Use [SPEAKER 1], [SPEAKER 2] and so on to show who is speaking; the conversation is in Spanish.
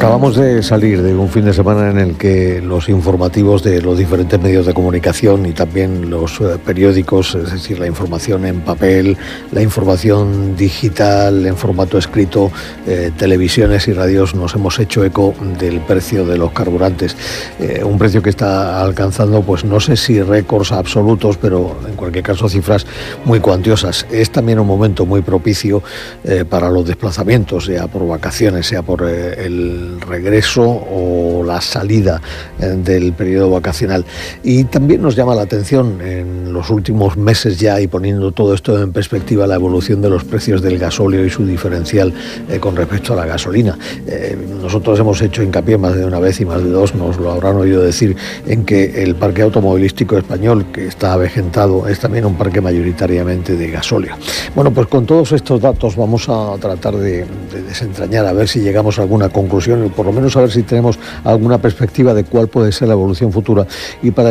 [SPEAKER 1] Acabamos de salir de un fin de semana en el que los informativos de los diferentes medios de comunicación y también los periódicos, es decir, la información en papel, la información digital en formato escrito, televisiones y radios, nos hemos hecho eco del precio de los carburantes. Un precio que está alcanzando, pues no sé si récords absolutos, pero en cualquier caso cifras muy cuantiosas. Es también un momento muy propicio para los desplazamientos, sea por vacaciones, sea por el regreso o la salida del periodo vacacional. Y también nos llama la atención en los últimos meses ya, y poniendo todo esto en perspectiva, la evolución de los precios del gasóleo y su diferencial con respecto a la gasolina. Nosotros hemos hecho hincapié más de una vez y más de dos, nos lo habrán oído decir, en que el parque automovilístico español, que está avejentado, es también un parque mayoritariamente de gasóleo. Bueno, pues con todos estos datos vamos a tratar de desentrañar, a ver si llegamos a alguna conclusión, o por lo menos a ver si tenemos alguna perspectiva de cuál puede ser la evolución futura. Y para